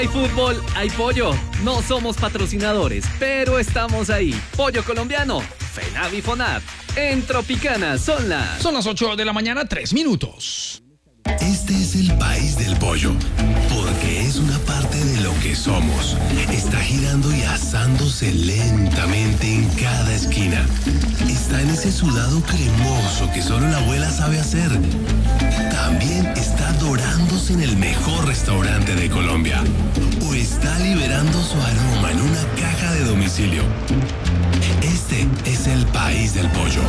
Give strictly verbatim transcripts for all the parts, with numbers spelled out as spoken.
Hay fútbol, hay pollo. No somos patrocinadores, pero estamos ahí. Pollo colombiano, FENAV y FONAP. En Tropicana son las... Son las ocho de la mañana, tres minutos. Este es el país del pollo, porque es una parte de lo que somos. Está girando y asándose lentamente en cada esquina. Está en ese sudado cremoso que solo la abuela sabe hacer. También está dorándose en el mejor restaurante de Colombia. O está liberando su aroma en una caja de domicilio. Este es el país del pollo.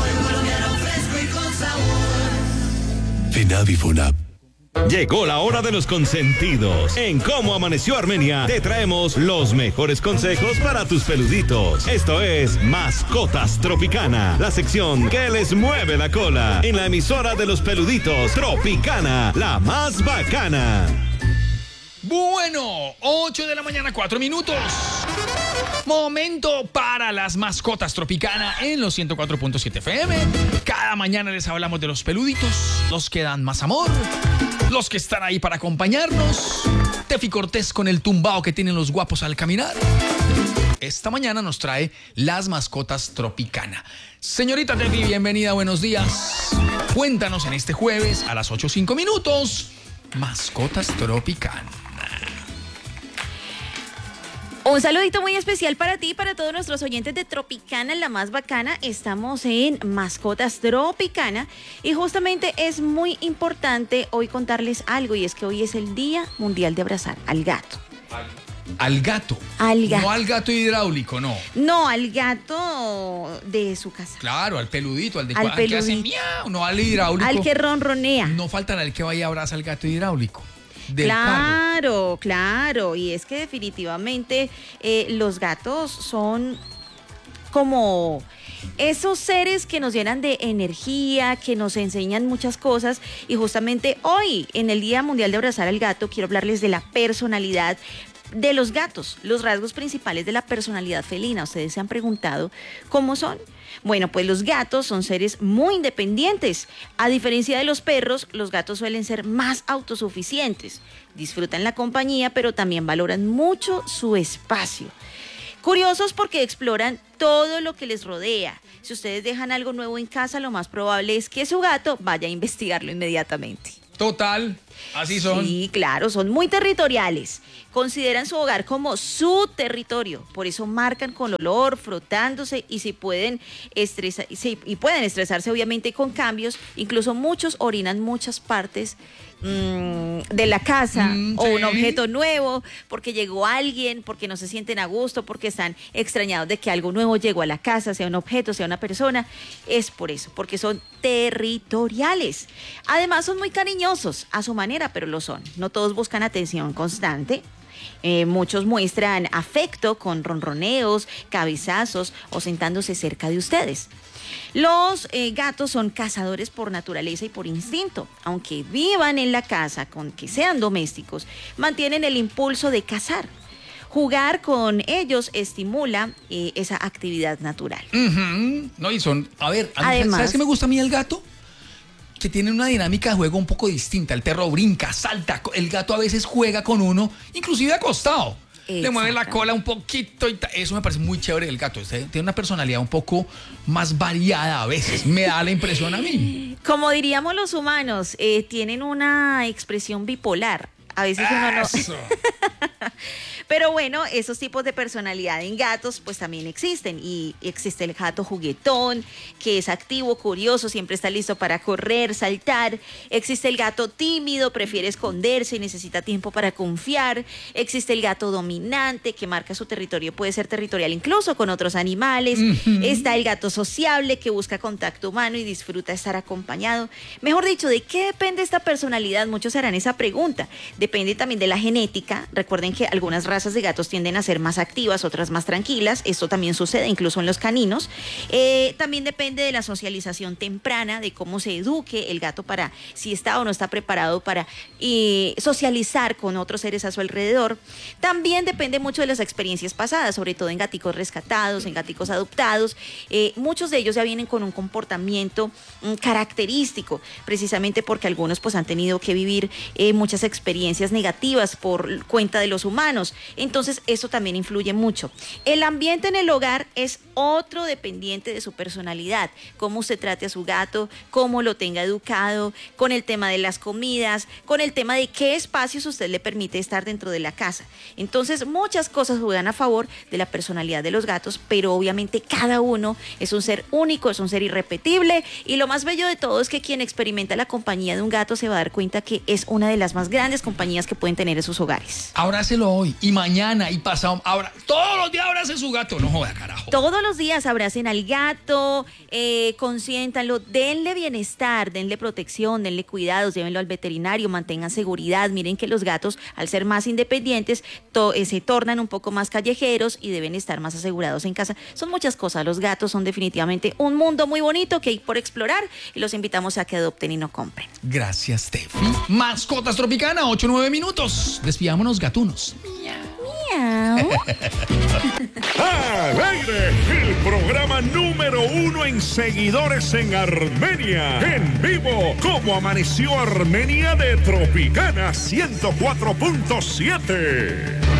FENAV y FONAP. Llegó la hora de los consentidos. En Cómo Amaneció Armenia te traemos los mejores consejos para tus peluditos. Esto es Mascotas Tropicana, la sección que les mueve la cola en la emisora de los peluditos Tropicana, la más bacana. Bueno, ocho de la mañana, cuatro minutos. Momento para las mascotas Tropicana en los ciento cuatro punto siete F M. Cada mañana les hablamos de los peluditos, los que dan más amor, los que están ahí para acompañarnos. Tefi Cortés con el tumbao que tienen los guapos al caminar. Esta mañana nos trae las mascotas Tropicana. Señorita Tefi, bienvenida, buenos días. Cuéntanos en este jueves a las ocho cinco minutos, mascotas Tropicana. Un saludito muy especial para ti y para todos nuestros oyentes de Tropicana, la más bacana. Estamos en Mascotas Tropicana y justamente es muy importante hoy contarles algo, y es que hoy es el Día Mundial de Abrazar al Gato. Al gato. Al gato. No al gato hidráulico, no. No, al gato de su casa. Claro, al peludito, al de Al cua- al que hace peludito. miau, no al hidráulico. Al que ronronea. No faltará el que vaya a abrazar al gato hidráulico. Del carro. Claro, claro. Y es que definitivamente eh, los gatos son como esos seres que nos llenan de energía, que nos enseñan muchas cosas. Y justamente hoy, en el Día Mundial de Abrazar al Gato, quiero hablarles de la personalidad de los gatos, los rasgos principales de la personalidad felina. ¿Ustedes se han preguntado cómo son? Bueno, pues los gatos son seres muy independientes. A diferencia de los perros, los gatos suelen ser más autosuficientes. Disfrutan la compañía, pero también valoran mucho su espacio. Curiosos porque exploran todo lo que les rodea. Si ustedes dejan algo nuevo en casa, lo más probable es que su gato vaya a investigarlo inmediatamente. Total, así son. Sí, claro, son muy territoriales. Consideran su hogar como su territorio. Por eso marcan con olor, frotándose, y si pueden estresar, sí, y pueden estresarse obviamente con cambios. Incluso muchos orinan muchas partes mmm, de la casa Mm, o sí. un objeto nuevo, porque llegó alguien, porque no se sienten a gusto, porque están extrañados de que algo nuevo llegó a la casa, sea un objeto, sea una persona. Es por eso, porque son territoriales. Además son muy cariñosos a su manera, pero lo son. No todos buscan atención constante. Eh, muchos muestran afecto con ronroneos, cabezazos o sentándose cerca de ustedes. Los eh, gatos son cazadores por naturaleza y por instinto. Aunque vivan en la casa, con que sean domésticos, mantienen el impulso de cazar. Jugar con ellos estimula eh, esa actividad natural. Ujú. No, y son, a ver, a mí, Además- ¿sabes qué me gusta a mí el gato? Que tiene una dinámica de juego un poco distinta. El perro brinca, salta, el gato a veces juega con uno, inclusive acostado. Le mueve la cola un poquito y ta- eso me parece muy chévere del gato. Este tiene una personalidad un poco más variada a veces, me da la impresión a mí. Como diríamos los humanos, eh, tienen una expresión bipolar. A veces uno no... Eso. Pero bueno, esos tipos de personalidad en gatos pues también existen, y existe el gato juguetón, que es activo, curioso, siempre está listo para correr, saltar. Existe el gato tímido, prefiere esconderse y necesita tiempo para confiar. Existe el gato dominante, que marca su territorio, puede ser territorial incluso con otros animales. Ujú. Está el gato sociable, que busca contacto humano y disfruta estar acompañado. Mejor dicho, ¿de qué depende esta personalidad? Muchos harán esa pregunta. Depende también de la genética. Recuerden que algunas razas razas de gatos tienden a ser más activas, otras más tranquilas. Esto también sucede incluso en los caninos. Eh, también depende de la socialización temprana, de cómo se eduque el gato para si está o no está preparado para eh, socializar con otros seres a su alrededor. También depende mucho de las experiencias pasadas, sobre todo en gaticos rescatados, en gaticos adoptados. Eh, muchos de ellos ya vienen con un comportamiento mm, característico, precisamente porque algunos pues han tenido que vivir eh, muchas experiencias negativas por cuenta de los humanos. Entonces eso también influye mucho. El ambiente en el hogar es otro dependiente de su personalidad, cómo usted trate a su gato, cómo lo tenga educado, con el tema de las comidas, con el tema de qué espacios usted le permite estar dentro de la casa. Entonces muchas cosas juegan a favor de la personalidad de los gatos, pero obviamente cada uno es un ser único, es un ser irrepetible, y lo más bello de todo es que quien experimenta la compañía de un gato se va a dar cuenta que es una de las más grandes compañías que pueden tener en sus hogares. Abrácelo hoy y mañana y pasado. Ahora, todos los días abrace su gato. No joda, carajo. Todos los días abracen al gato, eh, consiéntanlo, denle bienestar, denle protección, denle cuidados, llévenlo al veterinario, mantengan seguridad. Miren que los gatos, al ser más independientes, to, eh, se tornan un poco más callejeros y deben estar más asegurados en casa. Son muchas cosas. Los gatos son definitivamente un mundo muy bonito que hay por explorar, y los invitamos a que adopten y no compren. Gracias, Tefi. Mascotas Tropicana, ocho nueve minutos. Despidámonos, gatunos. Miau. Al aire, el programa número uno en seguidores en Armenia. En vivo, como amaneció Armenia de Tropicana ciento cuatro punto siete.